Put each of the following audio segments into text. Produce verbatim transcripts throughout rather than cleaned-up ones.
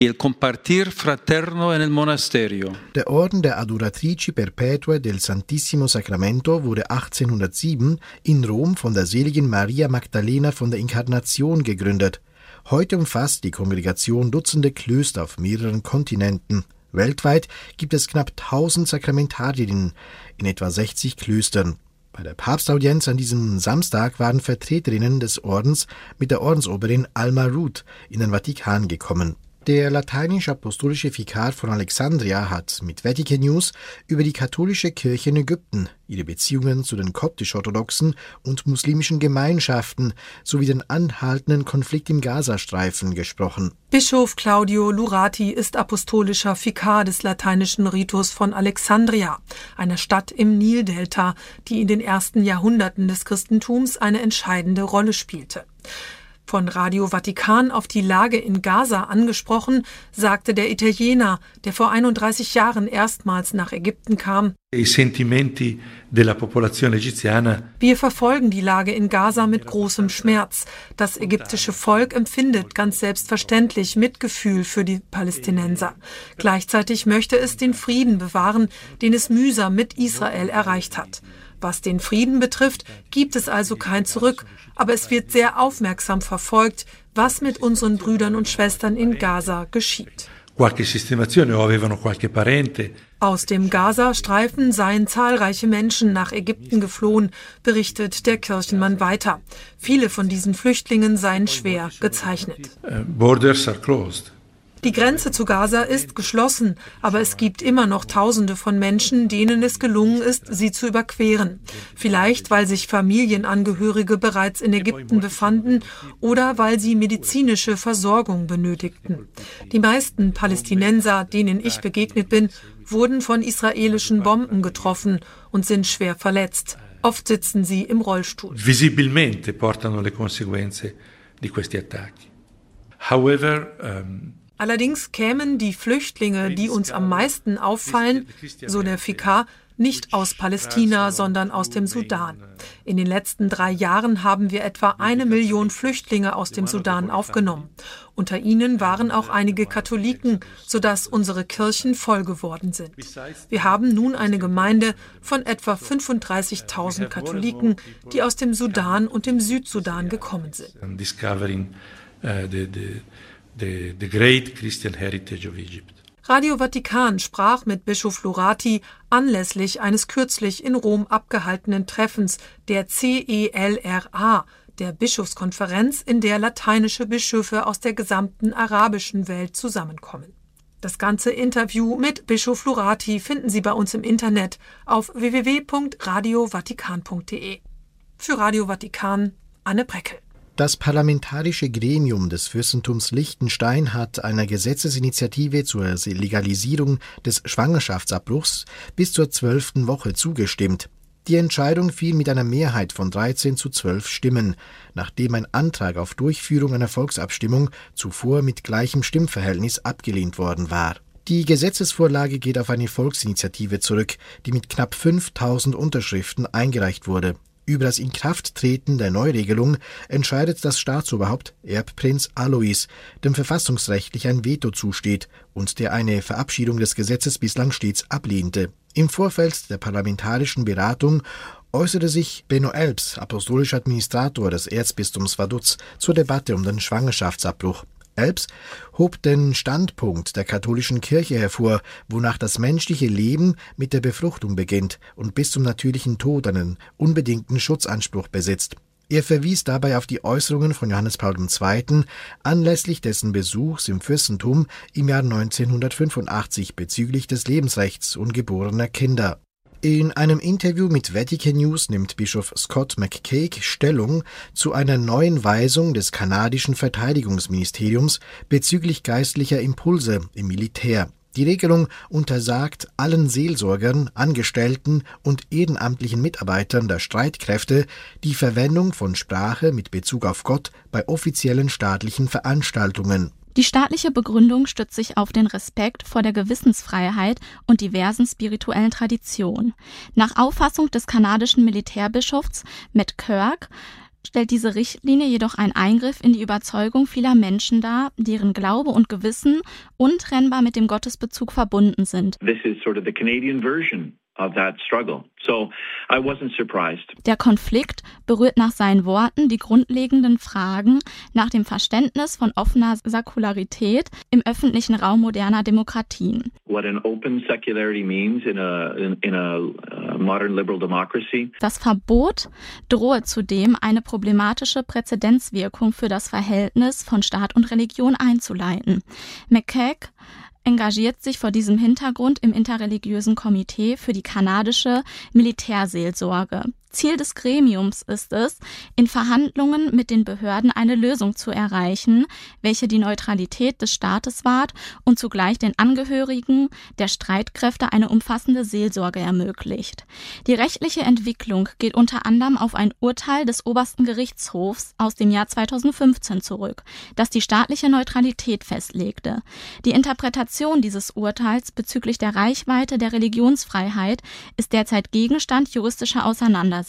Il compartir fraterno nel monasterio. Der Orden der Adoratrici Perpetue del Santissimo Sacramento wurde achtzehnhundertsieben in Rom von der seligen Maria Magdalena von der Inkarnation gegründet. Heute umfasst die Kongregation Dutzende Klöster auf mehreren Kontinenten. Weltweit gibt es knapp tausend Sakramentarierinnen in etwa sechzig Klöstern. Bei der Papstaudienz an diesem Samstag waren Vertreterinnen des Ordens mit der Ordensoberin Alma Ruth in den Vatikan gekommen. Der lateinisch-apostolische Vikar von Alexandria hat mit Vatican News über die katholische Kirche in Ägypten, ihre Beziehungen zu den koptisch-orthodoxen und muslimischen Gemeinschaften sowie den anhaltenden Konflikt im Gazastreifen gesprochen. Bischof Claudio Lurati ist apostolischer Vikar des lateinischen Ritus von Alexandria, einer Stadt im Nildelta, die in den ersten Jahrhunderten des Christentums eine entscheidende Rolle spielte. Von Radio Vatikan auf die Lage in Gaza angesprochen, sagte der Italiener, der vor einunddreißig Jahren erstmals nach Ägypten kam: I sentimenti della popolazione egiziana. Wir verfolgen die Lage in Gaza mit großem Schmerz. Das ägyptische Volk empfindet ganz selbstverständlich Mitgefühl für die Palästinenser. Gleichzeitig möchte es den Frieden bewahren, den es mühsam mit Israel erreicht hat. Was den Frieden betrifft, gibt es also kein Zurück, aber es wird sehr aufmerksam verfolgt, was mit unseren Brüdern und Schwestern in Gaza geschieht. Qualche sistemazione o avevano qualche parente. Aus dem Gazastreifen seien zahlreiche Menschen nach Ägypten geflohen, berichtet der Kirchenmann weiter. Viele von diesen Flüchtlingen seien schwer gezeichnet. Borders are closed. Die Grenze zu Gaza ist geschlossen, aber es gibt immer noch Tausende von Menschen, denen es gelungen ist, sie zu überqueren. Vielleicht, weil sich Familienangehörige bereits in Ägypten befanden oder weil sie medizinische Versorgung benötigten. Die meisten Palästinenser, denen ich begegnet bin, wurden von israelischen Bomben getroffen und sind schwer verletzt. Oft sitzen sie im Rollstuhl. Visibilmente portano le conseguenze di questi attacchi. However, um Allerdings kämen die Flüchtlinge, die uns am meisten auffallen, so der Vikar, nicht aus Palästina, sondern aus dem Sudan. In den letzten drei Jahren haben wir etwa eine Million Flüchtlinge aus dem Sudan aufgenommen. Unter ihnen waren auch einige Katholiken, sodass unsere Kirchen voll geworden sind. Wir haben nun eine Gemeinde von etwa fünfunddreißigtausend Katholiken, die aus dem Sudan und dem Südsudan gekommen sind. The, the great Christian heritage of Egypt. Radio Vatikan sprach mit Bischof Lurati anlässlich eines kürzlich in Rom abgehaltenen Treffens der C E L R A, der Bischofskonferenz, in der lateinische Bischöfe aus der gesamten arabischen Welt zusammenkommen. Das ganze Interview mit Bischof Lurati finden Sie bei uns im Internet auf w w w punkt radio vatikan punkt d e. Für Radio Vatikan, Anne Breckel. Das parlamentarische Gremium des Fürstentums Liechtenstein hat einer Gesetzesinitiative zur Legalisierung des Schwangerschaftsabbruchs bis zur zwölften Woche zugestimmt. Die Entscheidung fiel mit einer Mehrheit von dreizehn zu zwölf Stimmen, nachdem ein Antrag auf Durchführung einer Volksabstimmung zuvor mit gleichem Stimmverhältnis abgelehnt worden war. Die Gesetzesvorlage geht auf eine Volksinitiative zurück, die mit knapp fünftausend Unterschriften eingereicht wurde. Über das Inkrafttreten der Neuregelung entscheidet das Staatsoberhaupt Erbprinz Alois, dem verfassungsrechtlich ein Veto zusteht und der eine Verabschiedung des Gesetzes bislang stets ablehnte. Im Vorfeld der parlamentarischen Beratung äußerte sich Benno Elbs, apostolischer Administrator des Erzbistums Vaduz, zur Debatte um den Schwangerschaftsabbruch. Elbs hob den Standpunkt der katholischen Kirche hervor, wonach das menschliche Leben mit der Befruchtung beginnt und bis zum natürlichen Tod einen unbedingten Schutzanspruch besitzt. Er verwies dabei auf die Äußerungen von Johannes Paul der Zweite anlässlich dessen Besuchs im Fürstentum im Jahr neunzehnhundertfünfundachtzig bezüglich des Lebensrechts ungeborener Kinder. In einem Interview mit Vatican News nimmt Bischof Scott McCaig Stellung zu einer neuen Weisung des kanadischen Verteidigungsministeriums bezüglich geistlicher Impulse im Militär. Die Regelung untersagt allen Seelsorgern, Angestellten und ehrenamtlichen Mitarbeitern der Streitkräfte die Verwendung von Sprache mit Bezug auf Gott bei offiziellen staatlichen Veranstaltungen. Die staatliche Begründung stützt sich auf den Respekt vor der Gewissensfreiheit und diversen spirituellen Traditionen. Nach Auffassung des kanadischen Militärbischofs Matt Kirk stellt diese Richtlinie jedoch einen Eingriff in die Überzeugung vieler Menschen dar, deren Glaube und Gewissen untrennbar mit dem Gottesbezug verbunden sind. This is sort of the Canadian version of that struggle. So I wasn't surprised. Der Konflikt berührt nach seinen Worten die grundlegenden Fragen nach dem Verständnis von offener Säkularität im öffentlichen Raum moderner Demokratien. What an open secularity means in a in, in a uh, modern liberal democracy. Das Verbot drohe zudem eine problematische Präzedenzwirkung für das Verhältnis von Staat und Religion einzuleiten. McCaig engagiert sich vor diesem Hintergrund im interreligiösen Komitee für die kanadische Militärseelsorge. Ziel des Gremiums ist es, in Verhandlungen mit den Behörden eine Lösung zu erreichen, welche die Neutralität des Staates wahrt und zugleich den Angehörigen der Streitkräfte eine umfassende Seelsorge ermöglicht. Die rechtliche Entwicklung geht unter anderem auf ein Urteil des obersten Gerichtshofs aus dem Jahr zweitausendfünfzehn zurück, das die staatliche Neutralität festlegte. Die Interpretation dieses Urteils bezüglich der Reichweite der Religionsfreiheit ist derzeit Gegenstand juristischer Auseinandersetzungen.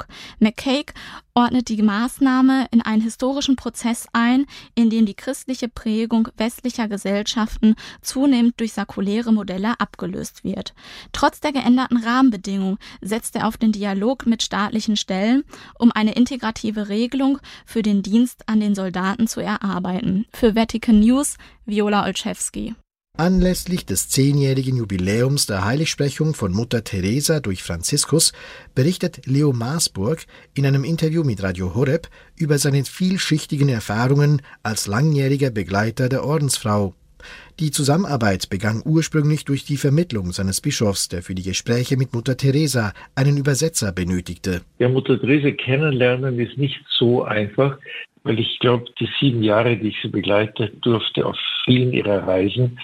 McCaig ordnet die Maßnahme in einen historischen Prozess ein, in dem die christliche Prägung westlicher Gesellschaften zunehmend durch säkuläre Modelle abgelöst wird. Trotz der geänderten Rahmenbedingungen setzt er auf den Dialog mit staatlichen Stellen, um eine integrative Regelung für den Dienst an den Soldaten zu erarbeiten. Für Vatican News, Viola Olszewski. Anlässlich des zehnjährigen Jubiläums der Heiligsprechung von Mutter Teresa durch Franziskus berichtet Leo Maasburg in einem Interview mit Radio Horeb über seine vielschichtigen Erfahrungen als langjähriger Begleiter der Ordensfrau. Die Zusammenarbeit begann ursprünglich durch die Vermittlung seines Bischofs, der für die Gespräche mit Mutter Teresa einen Übersetzer benötigte. Ja, Mutter Teresa kennenlernen ist nicht so einfach, weil ich glaube, die sieben Jahre, die ich sie begleitet durfte auf vielen ihrer Reisen,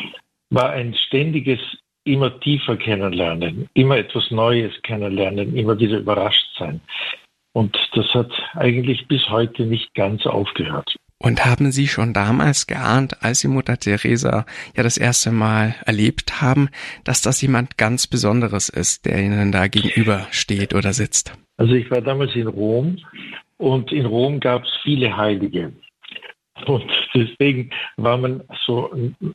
war ein ständiges, immer tiefer Kennenlernen, immer etwas Neues kennenlernen, immer wieder überrascht sein. Und das hat eigentlich bis heute nicht ganz aufgehört. Und haben Sie schon damals geahnt, als Sie Mutter Teresa ja das erste Mal erlebt haben, dass das jemand ganz Besonderes ist, der Ihnen da gegenüber steht oder sitzt? Also ich war damals in Rom und in Rom gab es viele Heilige. Und deswegen war man so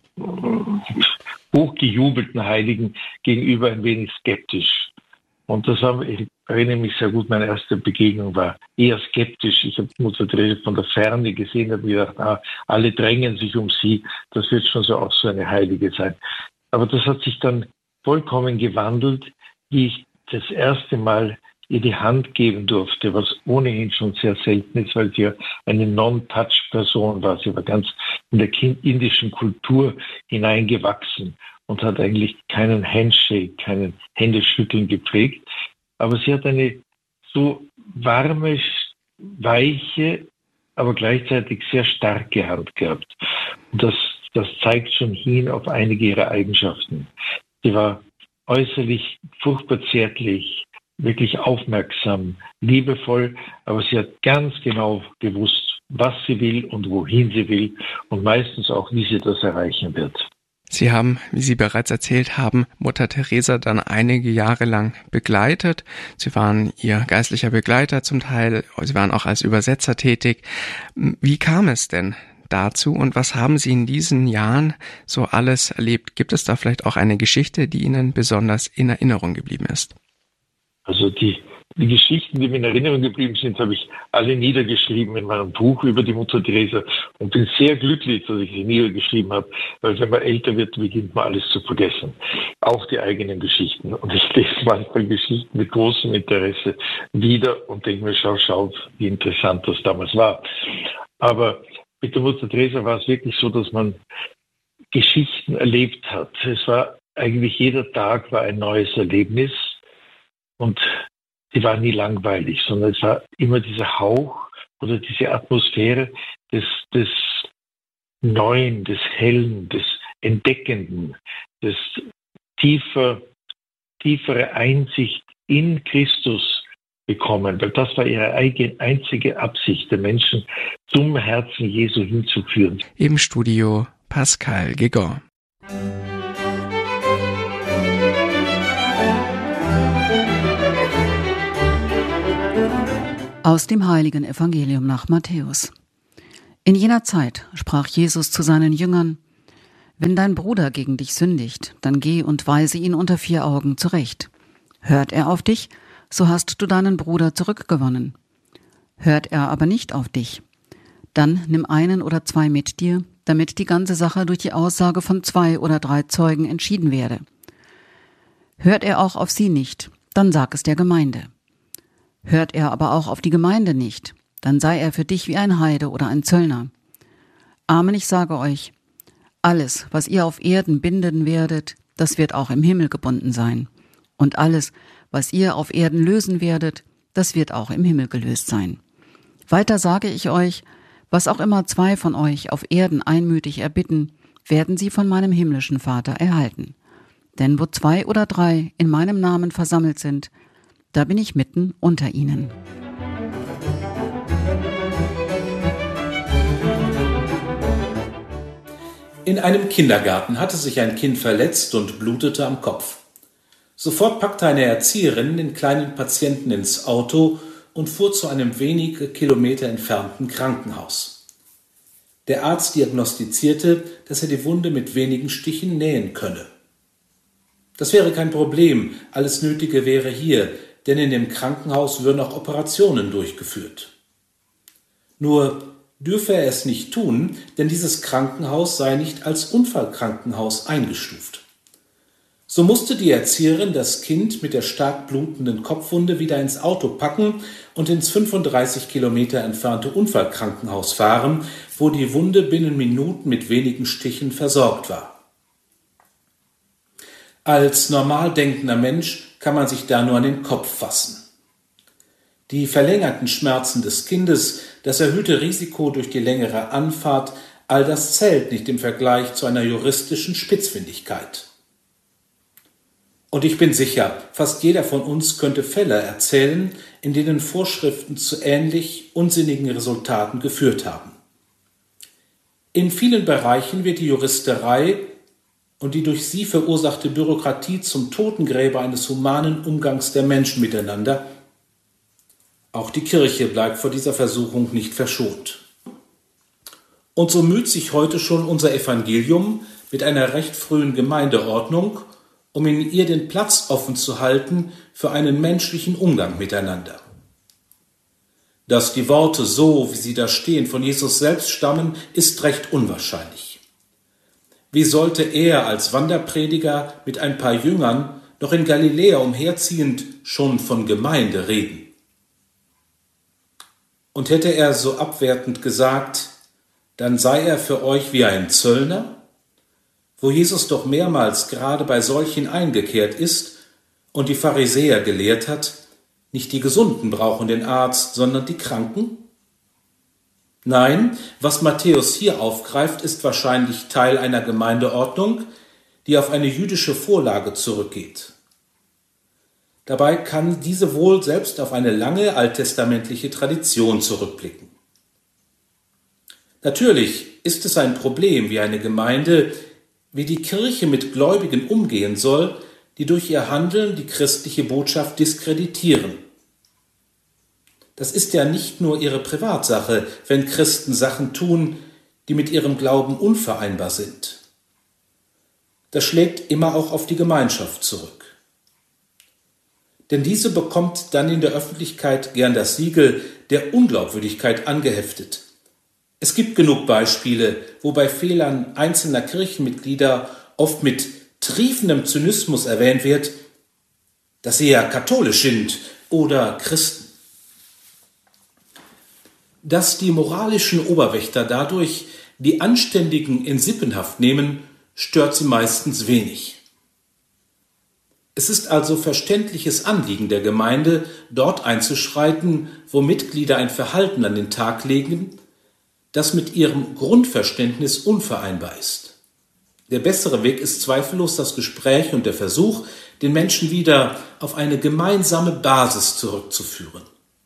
hochgejubelten Heiligen gegenüber ein wenig skeptisch. Und das war, ich erinnere mich sehr gut, meine erste Begegnung war eher skeptisch. Ich habe Mutter Teresa von der Ferne gesehen, habe mir gedacht, ah, alle drängen sich um sie, das wird schon so auch so eine Heilige sein. Aber das hat sich dann vollkommen gewandelt, wie ich das erste Mal ihr die Hand geben durfte, was ohnehin schon sehr selten ist, weil sie ja eine Non-Touch-Person war. Sie war ganz in der indischen Kultur hineingewachsen und hat eigentlich keinen Handshake, keinen Händeschütteln gepflegt. Aber sie hat eine so warme, weiche, aber gleichzeitig sehr starke Hand gehabt. Und das, das zeigt schon hin auf einige ihrer Eigenschaften. Sie war äußerlich furchtbar zärtlich, wirklich aufmerksam, liebevoll, aber sie hat ganz genau gewusst, was sie will und wohin sie will und meistens auch, wie sie das erreichen wird. Sie haben, wie Sie bereits erzählt haben, Mutter Teresa dann einige Jahre lang begleitet. Sie waren ihr geistlicher Begleiter zum Teil, Sie waren auch als Übersetzer tätig. Wie kam es denn dazu und was haben Sie in diesen Jahren so alles erlebt? Gibt es da vielleicht auch eine Geschichte, die Ihnen besonders in Erinnerung geblieben ist? Also die, die Geschichten, die mir in Erinnerung geblieben sind, habe ich alle niedergeschrieben in meinem Buch über die Mutter Teresa und bin sehr glücklich, dass ich sie niedergeschrieben habe, weil wenn man älter wird, beginnt man alles zu vergessen. Auch die eigenen Geschichten. Und ich lese manchmal Geschichten mit großem Interesse wieder und denke mir, schau, schau, wie interessant das damals war. Aber mit der Mutter Teresa war es wirklich so, dass man Geschichten erlebt hat. Es war eigentlich jeder Tag war ein neues Erlebnis. Und sie war nie langweilig, sondern es war immer dieser Hauch oder diese Atmosphäre des, des Neuen, des Hellen, des Entdeckenden, des tiefer, tiefere Einsicht in Christus bekommen, weil das war ihre eigene, einzige Absicht, den Menschen zum Herzen Jesu hinzuführen. Im Studio Pascal Guégan. Aus dem heiligen Evangelium nach Matthäus. In jener Zeit sprach Jesus zu seinen Jüngern: Wenn dein Bruder gegen dich sündigt, dann geh und weise ihn unter vier Augen zurecht. Hört er auf dich, so hast du deinen Bruder zurückgewonnen. Hört er aber nicht auf dich, dann nimm einen oder zwei mit dir, damit die ganze Sache durch die Aussage von zwei oder drei Zeugen entschieden werde. Hört er auch auf sie nicht, dann sag es der Gemeinde. Hört er aber auch auf die Gemeinde nicht, dann sei er für dich wie ein Heide oder ein Zöllner. Amen, ich sage euch, alles, was ihr auf Erden binden werdet, das wird auch im Himmel gebunden sein. Und alles, was ihr auf Erden lösen werdet, das wird auch im Himmel gelöst sein. Weiter sage ich euch, was auch immer zwei von euch auf Erden einmütig erbitten, werden sie von meinem himmlischen Vater erhalten. Denn wo zwei oder drei in meinem Namen versammelt sind, da bin ich mitten unter ihnen. In einem Kindergarten hatte sich ein Kind verletzt und blutete am Kopf. Sofort packte eine Erzieherin den kleinen Patienten ins Auto und fuhr zu einem wenige Kilometer entfernten Krankenhaus. Der Arzt diagnostizierte, dass er die Wunde mit wenigen Stichen nähen könne. Das wäre kein Problem, alles Nötige wäre hier, denn in dem Krankenhaus würden auch Operationen durchgeführt. Nur dürfe er es nicht tun, denn dieses Krankenhaus sei nicht als Unfallkrankenhaus eingestuft. So musste die Erzieherin das Kind mit der stark blutenden Kopfwunde wieder ins Auto packen und ins fünfunddreißig Kilometer entfernte Unfallkrankenhaus fahren, wo die Wunde binnen Minuten mit wenigen Stichen versorgt war. Als normal denkender Mensch kann man sich da nur an den Kopf fassen. Die verlängerten Schmerzen des Kindes, das erhöhte Risiko durch die längere Anfahrt, all das zählt nicht im Vergleich zu einer juristischen Spitzfindigkeit. Und ich bin sicher, fast jeder von uns könnte Fälle erzählen, in denen Vorschriften zu ähnlich unsinnigen Resultaten geführt haben. In vielen Bereichen wird die Juristerei und die durch sie verursachte Bürokratie zum Totengräber eines humanen Umgangs der Menschen miteinander. Auch die Kirche bleibt vor dieser Versuchung nicht verschont. Und so müht sich heute schon unser Evangelium mit einer recht frühen Gemeindeordnung, um in ihr den Platz offen zu halten für einen menschlichen Umgang miteinander. Dass die Worte so, wie sie da stehen, von Jesus selbst stammen, ist recht unwahrscheinlich. Wie sollte er als Wanderprediger mit ein paar Jüngern noch in Galiläa umherziehend schon von Gemeinde reden? Und hätte er so abwertend gesagt, dann sei er für euch wie ein Zöllner, wo Jesus doch mehrmals gerade bei solchen eingekehrt ist und die Pharisäer gelehrt hat, nicht die Gesunden brauchen den Arzt, sondern die Kranken? Nein, was Matthäus hier aufgreift, ist wahrscheinlich Teil einer Gemeindeordnung, die auf eine jüdische Vorlage zurückgeht. Dabei kann diese wohl selbst auf eine lange alttestamentliche Tradition zurückblicken. Natürlich ist es ein Problem, wie eine Gemeinde, wie die Kirche mit Gläubigen umgehen soll, die durch ihr Handeln die christliche Botschaft diskreditieren. Das ist ja nicht nur ihre Privatsache, wenn Christen Sachen tun, die mit ihrem Glauben unvereinbar sind. Das schlägt immer auch auf die Gemeinschaft zurück. Denn diese bekommt dann in der Öffentlichkeit gern das Siegel der Unglaubwürdigkeit angeheftet. Es gibt genug Beispiele, wo bei Fehlern einzelner Kirchenmitglieder oft mit triefendem Zynismus erwähnt wird, dass sie ja katholisch sind oder Christen. Dass die moralischen Oberwächter dadurch die Anständigen in Sippenhaft nehmen, stört sie meistens wenig. Es ist also verständliches Anliegen der Gemeinde, dort einzuschreiten, wo Mitglieder ein Verhalten an den Tag legen, das mit ihrem Grundverständnis unvereinbar ist. Der bessere Weg ist zweifellos das Gespräch und der Versuch, den Menschen wieder auf eine gemeinsame Basis zurückzuführen.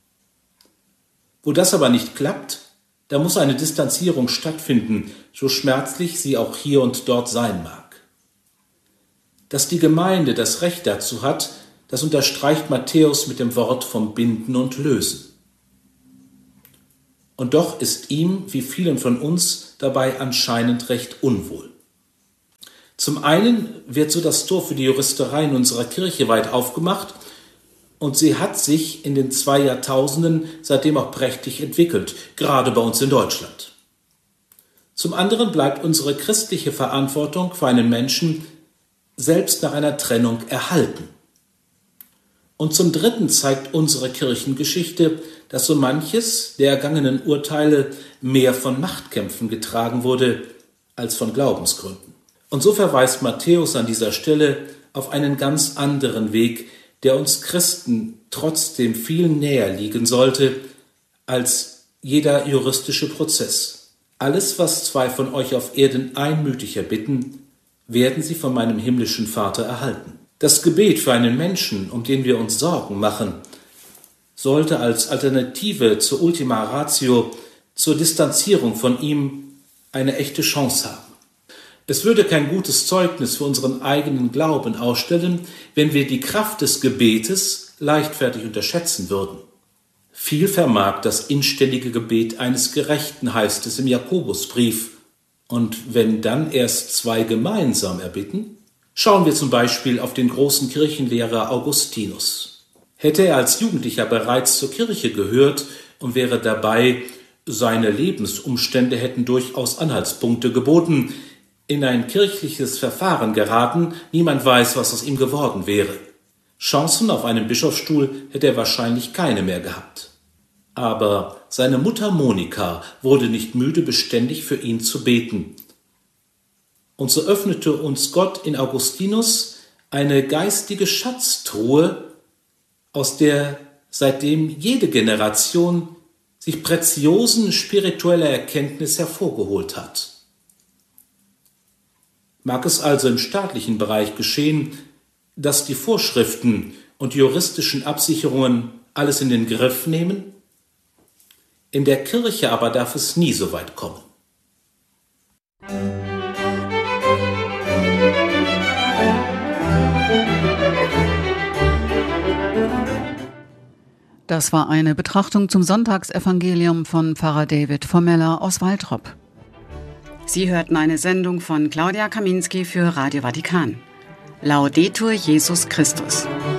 Wo das aber nicht klappt, da muss eine Distanzierung stattfinden, so schmerzlich sie auch hier und dort sein mag. Dass die Gemeinde das Recht dazu hat, das unterstreicht Matthäus mit dem Wort vom Binden und Lösen. Und doch ist ihm, wie vielen von uns, dabei anscheinend recht unwohl. Zum einen wird so das Tor für die Juristerei in unserer Kirche weit aufgemacht und sie hat sich in den zwei Jahrtausenden seitdem auch prächtig entwickelt, gerade bei uns in Deutschland. Zum anderen bleibt unsere christliche Verantwortung für einen Menschen selbst nach einer Trennung erhalten. Und zum Dritten zeigt unsere Kirchengeschichte, dass so manches der ergangenen Urteile mehr von Machtkämpfen getragen wurde als von Glaubensgründen. Und so verweist Matthäus an dieser Stelle auf einen ganz anderen Weg, der uns Christen trotzdem viel näher liegen sollte als jeder juristische Prozess. Alles, was zwei von euch auf Erden einmütig erbitten, werden sie von meinem himmlischen Vater erhalten. Das Gebet für einen Menschen, um den wir uns Sorgen machen, sollte als Alternative zur Ultima Ratio, zur Distanzierung von ihm, eine echte Chance haben. Es würde kein gutes Zeugnis für unseren eigenen Glauben ausstellen, wenn wir die Kraft des Gebetes leichtfertig unterschätzen würden. Viel vermag das inständige Gebet eines Gerechten, heißt es im Jakobusbrief. Und wenn dann erst zwei gemeinsam erbitten? Schauen wir zum Beispiel auf den großen Kirchenlehrer Augustinus. Hätte er als Jugendlicher bereits zur Kirche gehört und wäre dabei, seine Lebensumstände hätten durchaus Anhaltspunkte geboten, in ein kirchliches Verfahren geraten, niemand weiß, was aus ihm geworden wäre. Chancen auf einen Bischofsstuhl hätte er wahrscheinlich keine mehr gehabt. Aber seine Mutter Monika wurde nicht müde, beständig für ihn zu beten. Und so öffnete uns Gott in Augustinus eine geistige Schatztruhe, aus der seitdem jede Generation sich Preziosen spiritueller Erkenntnis hervorgeholt hat. Mag es also im staatlichen Bereich geschehen, dass die Vorschriften und juristischen Absicherungen alles in den Griff nehmen? In der Kirche aber darf es nie so weit kommen. Das war eine Betrachtung zum Sonntagsevangelium von Pfarrer David Formeller aus Waltrop. Sie hörten eine Sendung von Claudia Kaminski für Radio Vatikan. Laudetur Jesus Christus.